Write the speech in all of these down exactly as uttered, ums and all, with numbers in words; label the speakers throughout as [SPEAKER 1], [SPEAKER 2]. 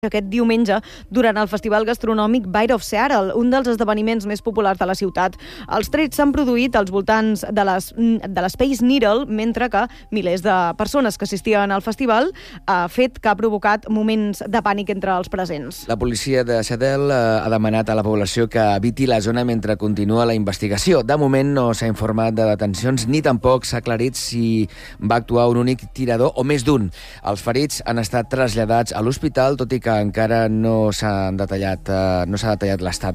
[SPEAKER 1] aquest diumenge durant el festival gastronòmic Bite of Seattle, un dels esdeveniments més populars de la ciutat. Els trets s'han produït als voltants de les, de l'Space Needle, mentre que milers de persones que assistien al festival ha fet que ha provocat moments de pànic entre els presents.
[SPEAKER 2] La policia de Seattle ha demanat a la població que eviti la zona mentre continua la investigació. De moment no s'ha informat de detencions ni tampoc s'ha aclarit si va actuar un únic tirador o més d'un. Els ferits han estat traslladats a l'hospital, tot i que encara no s'ha detallat, eh, no s'ha detallat l'estat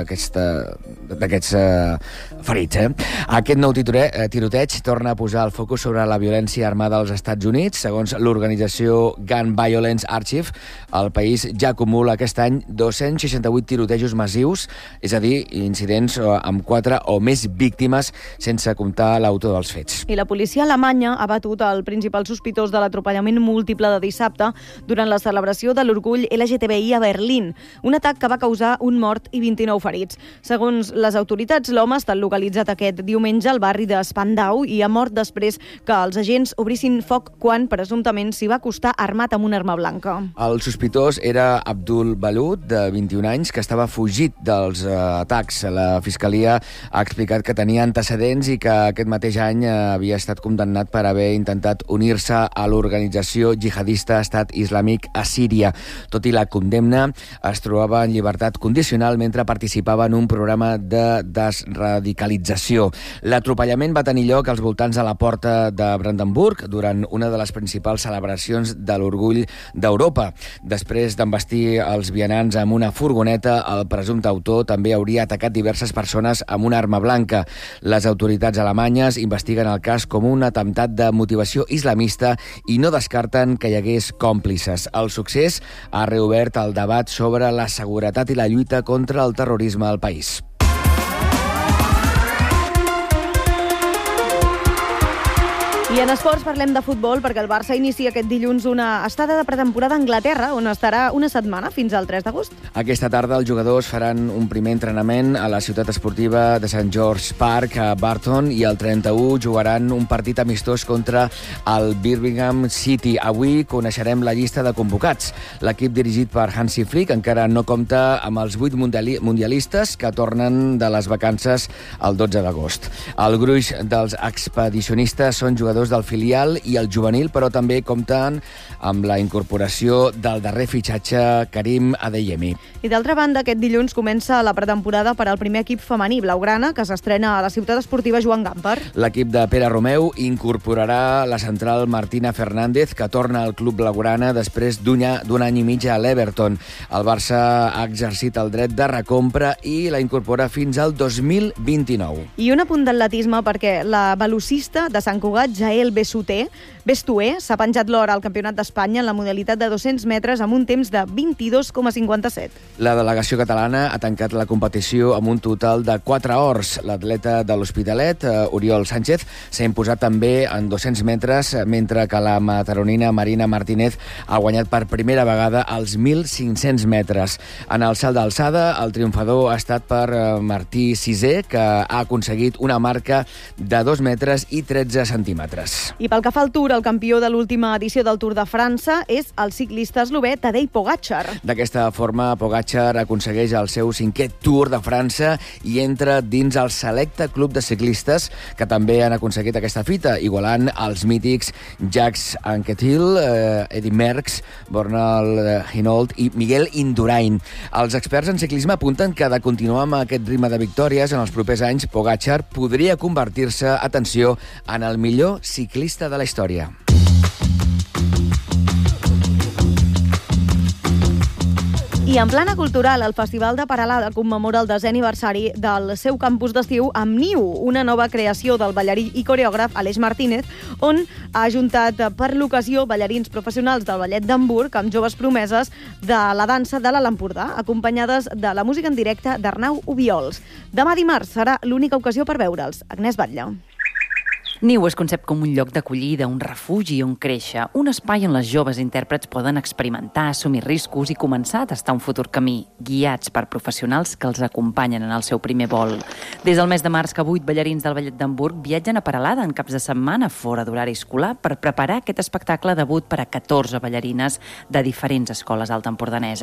[SPEAKER 2] d'aquests eh, ferits. Eh? Aquest nou tiroteig torna a posar el focus sobre la violència armada als Estats Units. Segons l'organització Gun Violence Archive, el país ja acumula aquest any dos-cents seixanta-vuit tirotejos massius, és a dir, incidents amb quatre o més víctimes, sense comptar l'autor dels fets.
[SPEAKER 1] I la policia alemanya ha batut el principal sospitós de l'atropellament múltiple de dissabte durant la celebració de l'orgull L G T B I a Berlín, un atac que va causar un mort i vint-i-nou ferits. Segons les autoritats, l'home ha estat localitzat aquest diumenge al barri de Spandau i ha mort després que els agents obrissin foc quan, presumptament, s'hi va acostar armat amb una arma blanca.
[SPEAKER 2] El sospitós era Abdul Balut, de vint-i-un anys, que estava fugit dels uh, atacs. La Fiscalia ha explicat que tenia antecedents i que aquest mateix any uh, havia estat condemnat per haver intentat unir-se a l'organització jihadista Estat Islàmic a Síria. Tot i la condemna, es trobava en llibertat condicional mentre participava en un programa de desradicalització. L'atropellament va tenir lloc als voltants de la porta de Brandenburg durant una de les principals celebracions de l'orgull d'Europa. Després d'embestir els vianants amb una furgoneta, el presumpte autor també hauria atacat diverses persones amb una arma blanca. Les autoritats alemanyes investiguen el cas com un atemptat de motivació islamista i no descarten que hi hagués còmplices. El succés ha reobert el debat sobre la seguretat i la lluita contra el terrorisme al país.
[SPEAKER 1] I en esports parlem de futbol perquè el Barça inicia aquest dilluns una estada de pretemporada a Anglaterra, on estarà una setmana fins al tres d'agost.
[SPEAKER 2] Aquesta tarda els jugadors faran un primer entrenament a la ciutat esportiva de Saint George Park a Barton i el trenta-u jugaran un partit amistós contra el Birmingham City. Avui coneixerem la llista de convocats. L'equip dirigit per Hansi Flick encara no compta amb els vuit mundiali- mundialistes que tornen de les vacances el dotze d'agost. El gruix dels expedicionistes són jugadors del filial i el juvenil, però també compten amb la incorporació del darrer fitxatge Karim Adeyemi.
[SPEAKER 1] I d'altra banda, aquest dilluns comença la pretemporada per al primer equip femení blaugrana, que s'estrena a la ciutat esportiva Joan Gamper.
[SPEAKER 2] L'equip de Pere Romeu incorporarà la central Martina Fernández, que torna al club blaugrana després d'un any i mig a l'Everton. El Barça ha exercit el dret de recompra i la incorpora fins al dos mil vint-i-nou.
[SPEAKER 1] I un apunt d'atletisme perquè la velocista de Sant Cugat, Jael Bestué, Bestué s'ha penjat l'or al Campionat d'Espanya en la modalitat de dos-cents metres amb un temps de vint-i-dos coma cinquanta-set.
[SPEAKER 2] La delegació catalana ha tancat la competició amb un total de quatre ors. L'atleta de l'Hospitalet, Oriol Sánchez, s'ha imposat també en dos-cents metres, mentre que la mataronina Marina Martínez ha guanyat per primera vegada els mil cinc-cents metres. En el salt d'alçada, el triomfador ha estat per Martí Sisé, que ha aconseguit una marca de dos metres i tretze centímetres.
[SPEAKER 1] I pel que fa al Tour, el campió de l'última edició del Tour de França és el ciclista eslové Tadej Pogačar.
[SPEAKER 2] D'aquesta forma, Pogačar aconsegueix el seu cinquè Tour de França i entra dins el selecte club de ciclistes que també han aconseguit aquesta fita, igualant els mítics Jacques Anquetil, eh, Eddy Merckx, Bernal Hinault i Miguel Indurain. Els experts en ciclisme apunten que de continuar amb aquest ritme de victòries en els propers anys, Pogačar podria convertir-se, atenció, en el millor ciclista de la història.
[SPEAKER 1] I en plana cultural, el Festival de Peralada commemora el desè aniversari del seu campus d'estiu amb Niu, una nova creació del ballarí i coreògraf Aleix Martínez, on ha ajuntat per l'ocasió ballarins professionals del Ballet d'Hamburg amb joves promeses de la dansa de l'Alt Empordà, acompanyades de la música en directe d'Arnau Obiols. Demà dimarts serà l'única ocasió per veure'ls. Agnès Batlle.
[SPEAKER 3] Niu es concep com un lloc d'acollida, un refugi on créixer, un espai on les joves intèrprets poden experimentar, assumir riscos i començar a tastar un futur camí, guiats per professionals que els acompanyen en el seu primer vol. Des del mes de març que vuit ballarins del Ballet d'Hamburg viatgen a Peralada en caps de setmana fora d'horari escolar per preparar aquest espectacle debut per a catorze ballarines de diferents escoles altaempordaneses.